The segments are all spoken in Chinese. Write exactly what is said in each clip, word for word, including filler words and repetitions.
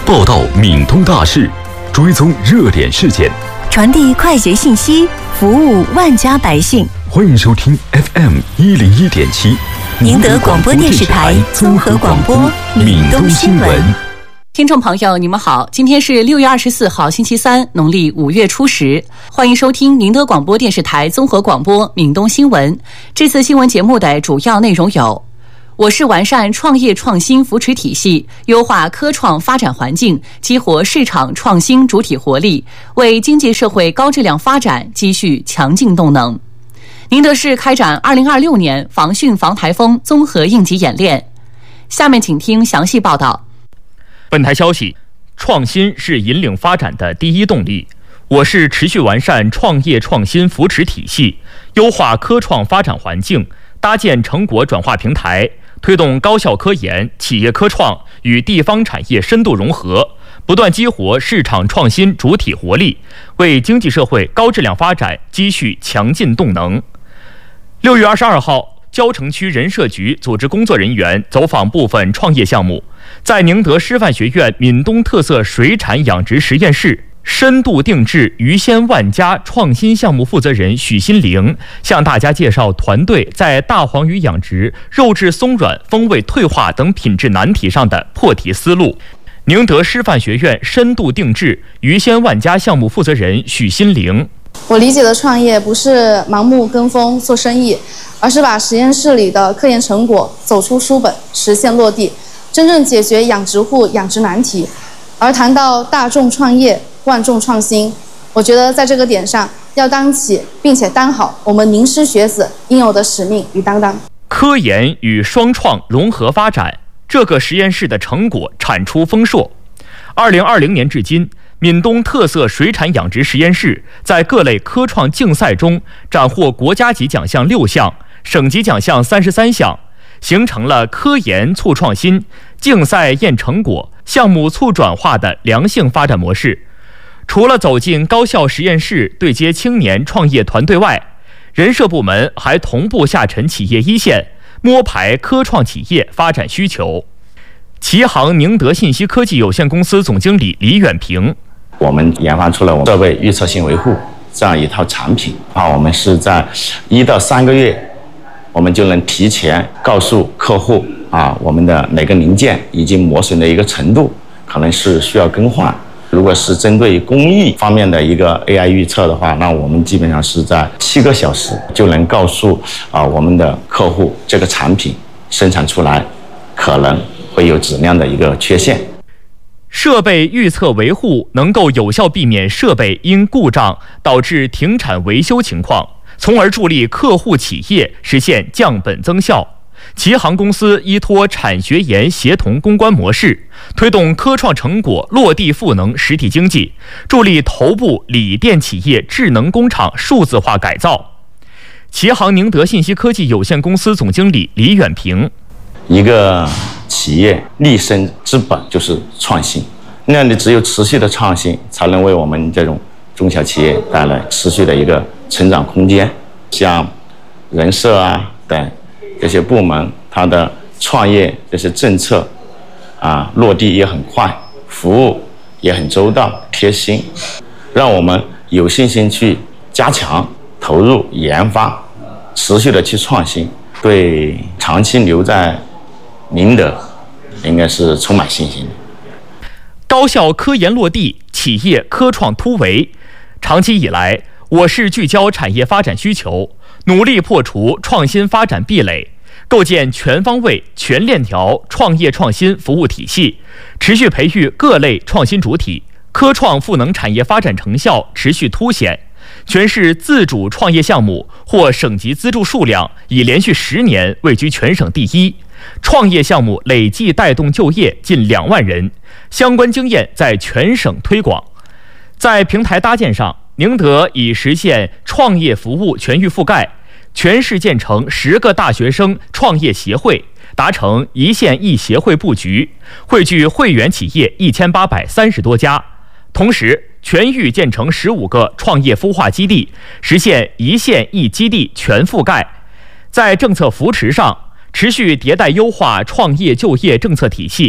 报道闽东大事，追踪热点事件， 传递快捷信息，服务万家百姓。 欢迎收听 F M 一零一点七， 宁德广播电视台综合广播闽东新闻。 听众朋友，你们好，今天是六月二十四号，星期三，农历五月初十，欢迎收听宁德广播电视台综合广播闽东新闻。这次新闻节目的主要内容有：我市完善创业创新扶持体系，优化科创发展环境，激活市场创新主体活力，为经济社会高质量发展积蓄强劲动能。宁德市开展二零二六年防汛防台风综合应急演练。下面请听详细报道。 本台消息，创新是引领发展的第一动力。我市持续完善创业创新扶持体系，优化科创发展环境，搭建成果转化平台，推动高校科研、企业科创与地方产业深度融合，不断激活市场创新主体活力，为经济社会高质量发展积蓄强劲动能。六月二十二号，蕉城区人社局组织工作人员走访部分创业项目，在宁德师范学院闽东特色水产养殖实验室，深度定制鱼鲜万家创新项目负责人许新玲向大家介绍团队在大黄鱼养殖、肉质松软、风味退化等品质难题上的破题思路。宁德师范学院深度定制鱼鲜万家项目负责人许新玲： 我理解的创业不是盲目跟风做生意，而是把实验室里的科研成果走出书本，实现落地，真正解决养殖户养殖难题。而谈到大众创业、万众创新，我觉得在这个点上要担起并且担好我们宁师学子应有的使命与担当。 科研与双创融合发展，这个实验室的成果产出丰硕。二零二零年至今，闽东特色水产养殖实验室在各类科创竞赛中斩获国家级奖项六项，省级奖项三十三项，形成了科研促创新、竞赛验成果、项目促转化的良性发展模式。除了走进高校实验室对接青年创业团队外，人社部门还同步下沉企业一线，摸排科创企业发展需求。齐航宁德信息科技有限公司总经理李远平： 我们研发出了设备预测性维护这样一套产品啊，我们是在一到三个月，我们就能提前告诉客户啊，我们的哪个零件已经磨损的一个程度，可能是需要更换。如果是针对工艺方面的一个 A I 预测的话，那我们基本上是在七个小时就能告诉啊我们的客户这个产品生产出来可能会有质量的一个缺陷。 设备预测维护能够有效避免设备因故障导致停产维修情况，从而助力客户企业实现降本增效。齐航公司依托产学研协同攻关模式，推动科创成果落地赋能实体经济，助力头部锂电企业智能工厂数字化改造。齐航宁德信息科技有限公司总经理李远平： 一个企业立身之本就是创新，那样的只有持续的创新，才能为我们这种中小企业带来持续的一个成长空间。像人社啊等这些部门，它的创业这些政策啊落地也很快，服务也很周到贴心，让我们有信心去加强投入研发，持续的去创新，对长期留在宁德应该是充满信心的。 高校科研落地，企业科创突围。长期以来，我市聚焦产业发展需求，努力破除创新发展壁垒，构建全方位、全链条创业创新服务体系，持续培育各类创新主体，科创赋能产业发展成效持续凸显。全市自主创业项目获省级资助数量已连续十年位居全省第一，创业项目累计带动就业近两万人，相关经验在全省推广。在平台搭建上，宁德已实现创业服务全域覆盖，全市建成十个大学生创业协会，达成一县一协会布局，汇聚会员企业一千八百三十多家。同时，全域建成十五个创业孵化基地，实现一县一基地全覆盖。在政策扶持上，持续迭代优化创业就业政策体系，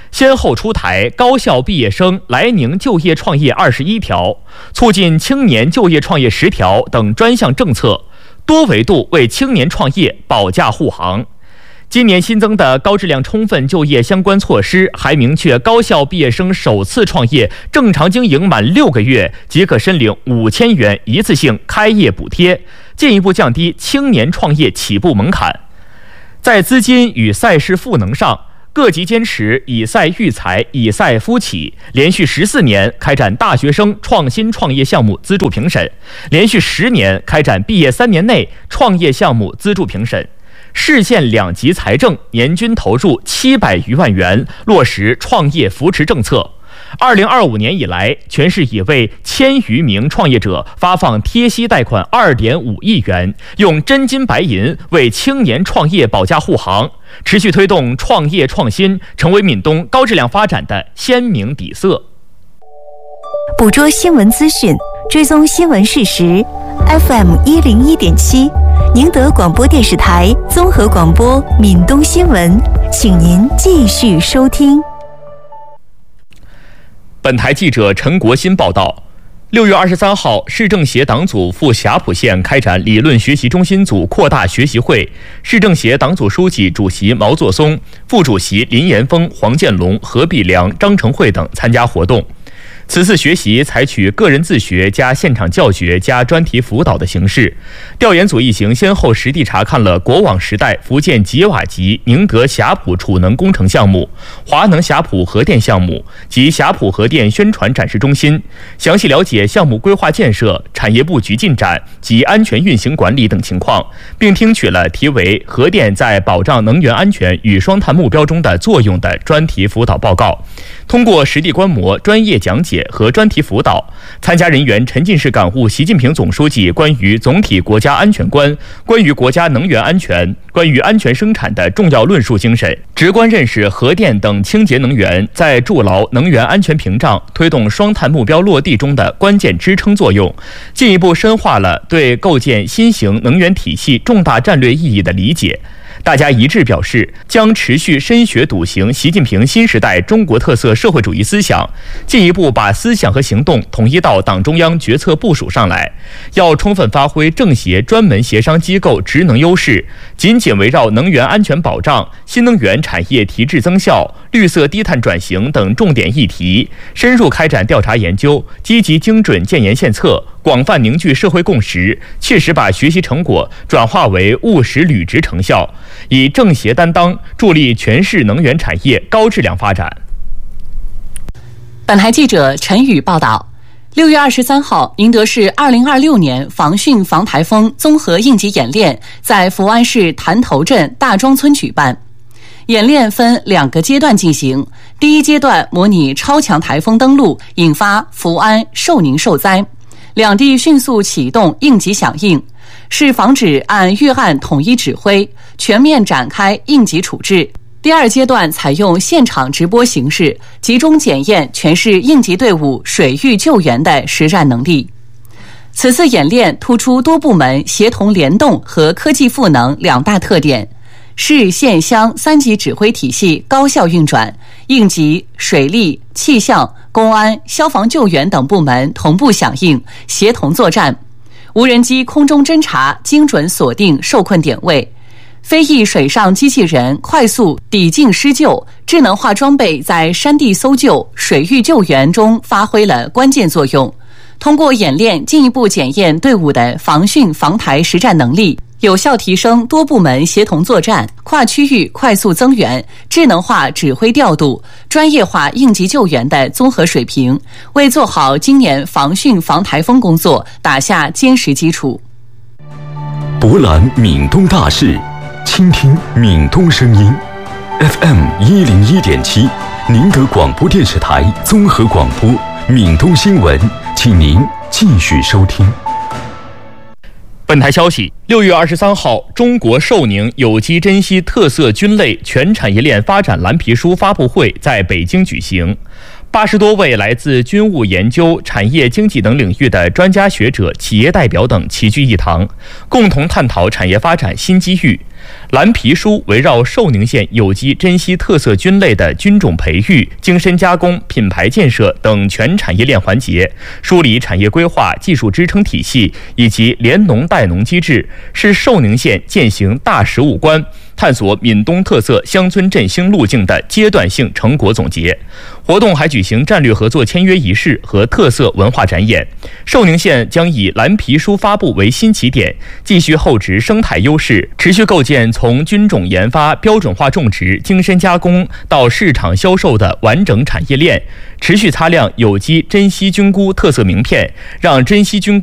先后出台高校毕业生来宁就业创业二十一条、促进青年就业创业十条等专项政策，多维度为青年创业保驾护航。今年新增的高质量充分就业相关措施还明确，高校毕业生首次创业正常经营满六个月即可申领五千元一次性开业补贴，进一步降低青年创业起步门槛。在资金与赛事赋能上，各级坚持以赛育才、以赛孵企，连续十四年开展大学生创新创业项目资助评审，连续十年开展毕业三年内创业项目资助评审。市县两级财政年均投入七百余万元，落实创业扶持政策。二零二五年以来，全市已为千余名创业者发放贴息贷款二点五亿元，用真金白银为青年创业保驾护航，持续推动创业创新成为闽东高质量发展的鲜明底色。 捕捉新闻资讯，追踪新闻事实。F M 一零一点七，宁德广播电视台综合广播闽东新闻，请您继续收听。 本台记者陈国新报道。六月二十三号，市政协党组赴霞浦县开展理论学习中心组扩大学习会，市政协党组书记、主席毛作松、副主席林延峰、黄建龙、何必良、张成慧等参加活动。此次学习采取个人自学加现场教学加专题辅导的形式。调研组一行先后实地查看了国网时代福建吉瓦集宁德霞浦储能工程项目、华能霞浦核电项目及霞浦核电宣传展示中心，详细了解项目规划建设、产业布局进展及安全运行管理等情况，并听取了题为“核电在保障能源安全与双碳目标中的作用”的专题辅导报告。通过实地观摩、专业讲解和专题辅导，参加人员沉浸式感悟习近平总书记关于总体国家安全观、关于国家能源安全、关于安全生产的重要论述精神，直观认识核电等清洁能源在筑牢能源安全屏障、推动双碳目标落地中的关键支撑作用，进一步深化了对构建新型能源体系重大战略意义的理解。大家一致表示，将持续深学笃行习近平新时代中国特色社会主义思想，进一步把思想和行动统一到党中央决策部署上来。要充分发挥政协专门协商机构职能优势，紧紧围绕能源安全保障、新能源产业提质增效、绿色低碳转型等重点议题，深入开展调查研究，积极精准建言献策，广泛凝聚社会共识，切实把学习成果转化为务实履职成效，以政协担当，助力全市能源产业高质量发展。 本台记者陈宇报道。六月二十三号，宁德市二零二六年防汛防台风综合应急演练在福安市潭头镇大庄村举办。演练分两个阶段进行，第一阶段模拟超强台风登陆，引发福安、寿宁受灾，两地迅速启动应急响应，是防止按预案统一指挥，全面展开应急处置。第二阶段采用现场直播形式，集中检验全市应急队伍水域救援的实战能力。此次演练突出多部门协同联动和科技赋能两大特点，市县乡三级指挥体系高效运转，应急、水利、气象、公安、消防救援等部门同步响应，协同作战。无人机空中侦察精准锁定受困点位，飞翼水上机器人快速抵近施救，智能化装备在山地搜救、水域救援中发挥了关键作用。通过演练，进一步检验队伍的防汛防台实战能力，有效提升多部门协同作战、跨区域快速增援、智能化指挥调度、专业化应急救援的综合水平，为做好今年防汛防台风工作打下坚实基础。 博览闽东大事，倾听闽东声音 ，F M 一零一点七，宁德广播电视台综合广播，闽东新闻，请您继续收听。 本台消息，六月二十三号，中国寿宁有机珍稀特色菌类全产业链发展蓝皮书发布会在北京举行。八十多位来自菌物研究、产业经济等领域的专家学者、企业代表等齐聚一堂，共同探讨产业发展新机遇。 蓝皮书围绕寿宁县有机珍稀特色菌类的菌种培育、精深加工、品牌建设等全产业链环节，梳理产业规划、技术支撑体系以及联农带农机制，是寿宁县践行大实务关、探索闽东特色乡村振兴路径的阶段性成果总结。活动还举行战略合作签约仪式和特色文化展演。寿宁县将以蓝皮书发布为新起点，继续厚植生态优势，持续构建从菌种研发、标准化种植、精深加工到市场销售的完整产业链，持续擦亮有机珍稀菌菇特色名片，让珍稀菌